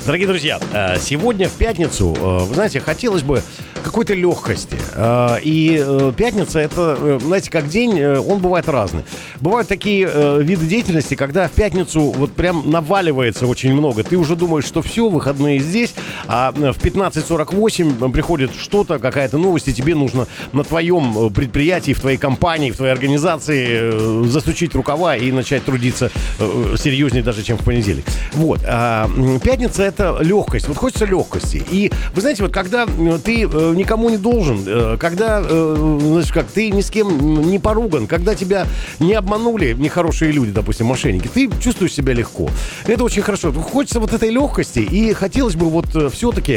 Дорогие друзья, сегодня в пятницу, вы знаете, хотелось бы какой-то легкости. И пятница, это, знаете, как день, он бывает разный. Бывают такие виды деятельности, когда в пятницу вот прям наваливается очень много. Ты уже думаешь, что все, выходные здесь, а в 15:48 приходит что-то, какая-то новость, и тебе нужно на твоем предприятии, в твоей компании, в твоей организации засучить рукава и начать трудиться серьезнее даже, чем в понедельник. Вот. Пятница — это легкость. Вот хочется легкости. И вы знаете, вот когда ты никому не должен, когда, знаешь, как ты ни с кем не поруган, когда тебя не обманули нехорошие люди, допустим, мошенники, ты чувствуешь себя легко. Это очень хорошо. Хочется вот этой легкости, и хотелось бы вот все-таки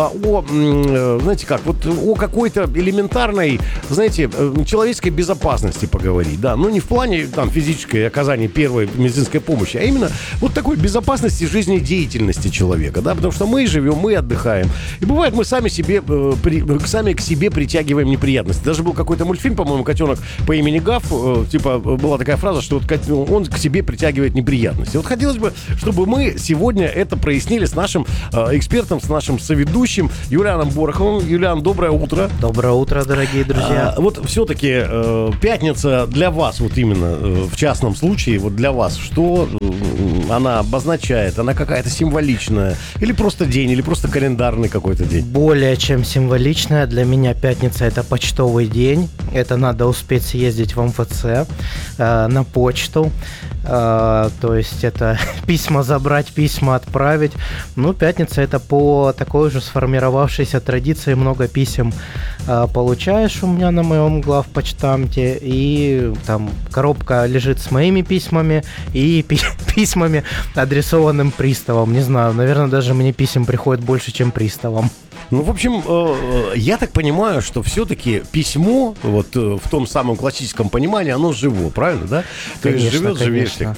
знаете как, вот о какой-то элементарной, знаете, человеческой безопасности поговорить, да, но не в плане там физической оказания первой медицинской помощи, а именно вот такой безопасности жизнедеятельности человека, да, потому что мы живем, мы отдыхаем, и бывает мы сами сами к себе притягиваем неприятности. Даже был какой-то мультфильм, по-моему, «Котенок по имени Гав», типа была такая фраза, что вот он к себе притягивает неприятности. Вот хотелось бы, чтобы мы сегодня это прояснили с нашим экспертом, с нашим соведущим Юлианом Бороховым. Юлиан, доброе утро. Доброе утро, дорогие друзья. Вот все-таки пятница для вас, вот именно в частном случае, вот для вас, что она обозначает? Она какая-то символичная? Или просто день, или просто календарный какой-то день? Более чем символичная. Для меня пятница — это почтовый день. Это надо успеть съездить в МФЦ, на почту. То есть это письма забрать, письма отправить. Ну, пятница — это по такой же сформировавшейся традиции. Много писем получаешь у меня на моем главпочтамте. И там коробка лежит с моими письмами и письмами, адресованным приставам. Не знаю, наверное, даже мне писем приходит больше, чем приставам. Ну, в общем, я так понимаю, что все-таки письмо, вот в том самом классическом понимании, оно живо, правильно, да? То есть живет, живейший.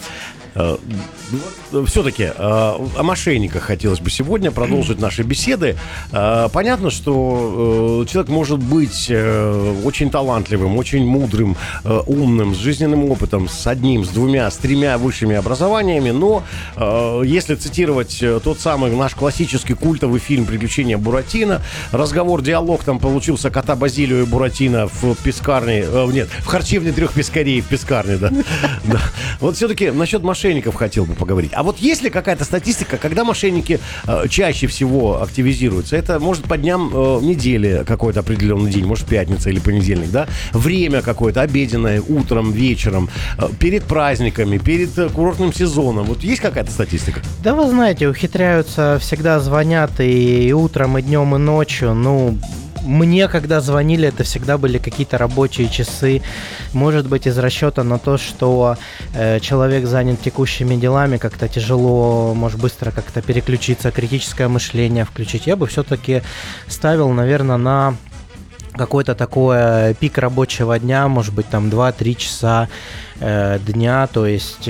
Все-таки о мошенниках хотелось бы сегодня продолжить наши беседы. Понятно, что человек может быть очень талантливым, очень мудрым, умным, с жизненным опытом, с одним, с двумя, с тремя высшими образованиями, но если цитировать тот самый наш классический культовый фильм «Приключения Буратино», разговор, диалог там получился кота Базилио и Буратино в пескарне, в харчевне трех пескарей в пескарне, да. Вот все-таки насчет мошенников хотел бы поговорить. А вот есть ли какая-то статистика, когда мошенники чаще всего активизируются? Это может по дням недели какой-то определенный день, может пятница или понедельник, да? Время какое-то обеденное, утром, вечером, перед праздниками, перед курортным сезоном. Вот есть какая-то статистика? Да, вы знаете, ухитряются, всегда звонят и утром, и днем, и ночью. Ну, мне, когда звонили, это всегда были какие-то рабочие часы. Может быть, из расчета на то, что человек занят текущими делами, как-то тяжело, может, быстро как-то переключиться, критическое мышление включить. Я бы все-таки ставил, наверное, на какой-то такой пик рабочего дня, может быть, там 2-3 часа дня, то есть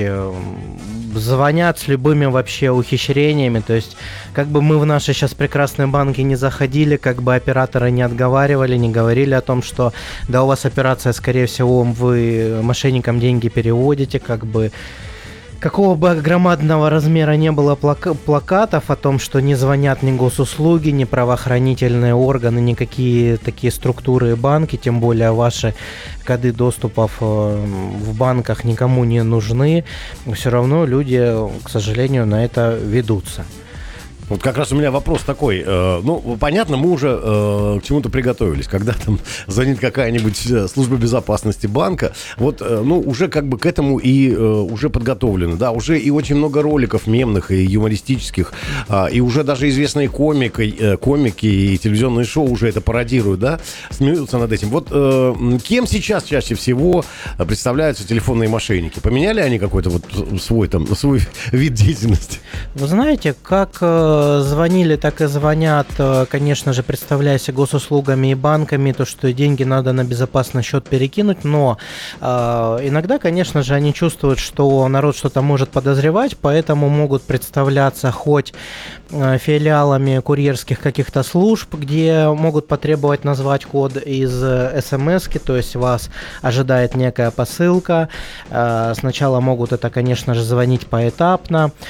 звонят с любыми вообще ухищрениями, то есть как бы мы в наши сейчас прекрасные банки не заходили, как бы операторы не отговаривали, не говорили о том, что да, у вас операция, скорее всего, вы мошенникам деньги переводите, как бы какого бы громадного размера не было плакатов о том, что не звонят ни госуслуги, ни правоохранительные органы, никакие такие структуры и банки, тем более ваши коды доступов в банках никому не нужны, все равно люди, к сожалению, на это ведутся. Вот как раз у меня вопрос такой. Ну, понятно, мы уже к чему-то приготовились. Когда там звонит какая-нибудь служба безопасности банка, вот, ну, уже как бы к этому и уже подготовлены. Да, уже и очень много роликов мемных и юмористических, и уже даже известные комики и телевизионные шоу уже это пародируют, да, смеются над этим. Вот кем сейчас чаще всего представляются телефонные мошенники? Поменяли они какой-то вот свой вид деятельности? Вы знаете, как звонили, так и звонят, конечно же, представляясь госуслугами и банками, то, что деньги надо на безопасный счет перекинуть, но иногда, конечно же, они чувствуют, что народ что-то может подозревать, поэтому могут представляться хоть филиалами курьерских каких-то служб, где могут потребовать назвать код из смс-ки, то есть вас ожидает некая посылка. Сначала могут это, конечно же, звонить поэтапно.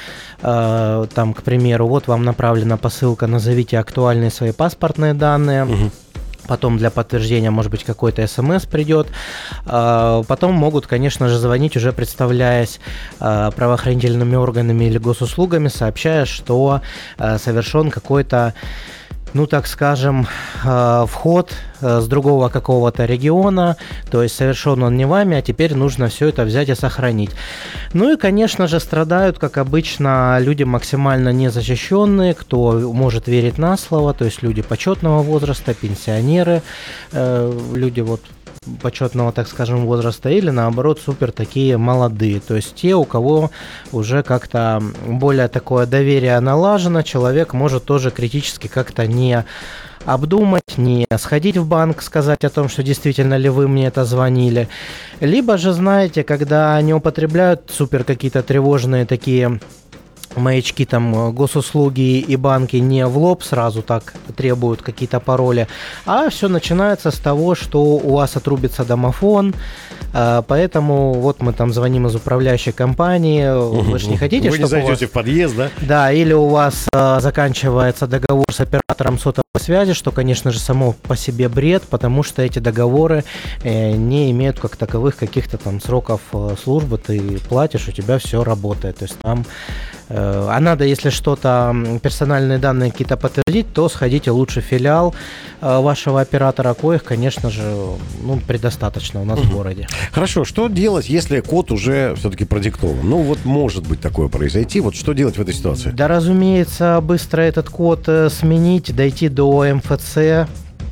там, к примеру, вот вам направлена посылка, назовите актуальные свои паспортные данные. Потом для подтверждения, может быть, какой-то СМС придет. Потом могут, конечно же, звонить, уже представляясь правоохранительными органами или госуслугами, сообщая, что совершен какой-то, ну, так скажем, вход с другого какого-то региона, то есть совершен он не вами, а теперь нужно все это взять и сохранить. Ну и, конечно же, страдают, как обычно, люди максимально незащищенные, кто может верить на слово, то есть люди почетного возраста, пенсионеры, люди вот почетного, так скажем, возраста, или наоборот супер такие молодые, то есть те, у кого уже как-то более такое доверие налажено, человек может тоже критически как-то не обдумать, не сходить в банк, сказать о том, что действительно ли вы мне это звонили, либо же, знаете, когда они употребляют супер какие-то тревожные такие маячки, там, госуслуги и банки не в лоб сразу так требуют какие-то пароли, а все начинается с того, что у вас отрубится домофон, поэтому вот мы там звоним из управляющей компании, вы же не хотите, вы не зайдете вас... в подъезд, да? Да, или у вас заканчивается договор с оператором сотовой связи, что, конечно же, само по себе бред, потому что эти договоры не имеют как таковых каких-то там сроков службы, ты платишь, у тебя все работает, то есть там а надо, если что-то, персональные данные какие-то подтвердить, то сходите лучше в филиал вашего оператора, коих, конечно же, ну, предостаточно у нас в городе. Хорошо, что делать, если код уже все-таки продиктован? Ну, вот может быть такое произойти. Вот что делать в этой ситуации? Да, разумеется, быстро этот код сменить, дойти до МФЦ,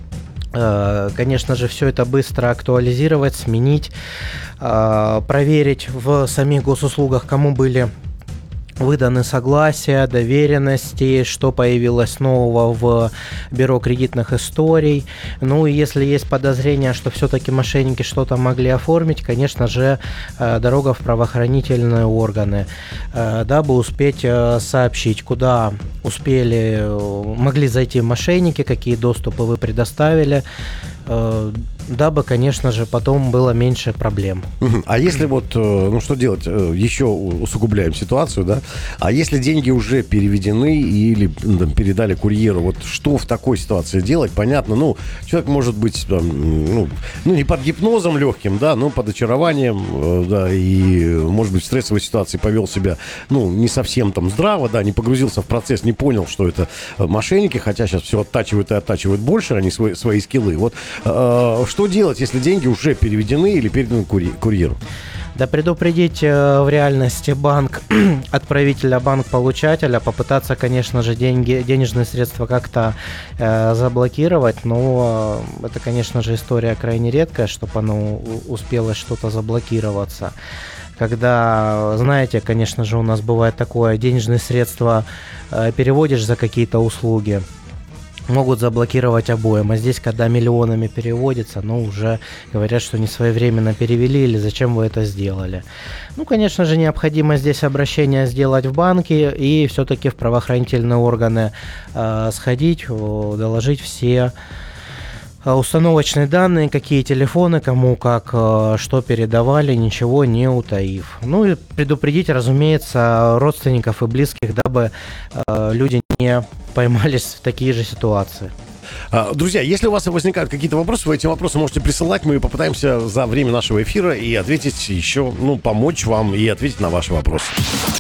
конечно же, все это быстро актуализировать, сменить, проверить в самих госуслугах, кому были выданы согласия, доверенности, что появилось нового в бюро кредитных историй. Ну и если есть подозрение, что все-таки мошенники что-то могли оформить, конечно же, дорога в правоохранительные органы, дабы успеть сообщить, куда могли зайти мошенники, какие доступы вы предоставили, дабы, конечно же, потом было меньше проблем. А если вот, ну что делать, еще усугубляем ситуацию, да? А если деньги уже переведены или там, передали курьеру, вот что в такой ситуации делать? Понятно, ну, человек может быть, там, ну, не под гипнозом легким, да, но под очарованием, да, и, может быть, в стрессовой ситуации повел себя, ну, не совсем там здраво, да, не погрузился в процесс, не понял, что это мошенники, хотя сейчас все оттачивают и оттачивают больше, они свои скиллы. Вот что делать, если деньги уже переведены или переданы курьеру? Да, предупредить в реальности банк отправителя, банк-получателя, попытаться, конечно же, денежные средства как-то заблокировать, но это, конечно же, история крайне редкая, чтобы оно успело что-то заблокироваться. Когда, знаете, конечно же, у нас бывает такое, денежные средства переводишь за какие-то услуги, могут заблокировать обоим. А здесь, когда миллионами переводится, ну, уже говорят, что не своевременно перевели или зачем вы это сделали. Ну, конечно же, необходимо здесь обращение сделать в банки и все-таки в правоохранительные органы сходить, доложить все установочные данные, какие телефоны, кому как, что передавали, ничего не утаив. Ну и предупредить, разумеется, родственников и близких, дабы люди не поймались в такие же ситуации. Друзья, если у вас возникают какие-то вопросы, вы эти вопросы можете присылать. Мы попытаемся за время нашего эфира и ответить еще, ну, помочь вам и ответить на ваши вопросы.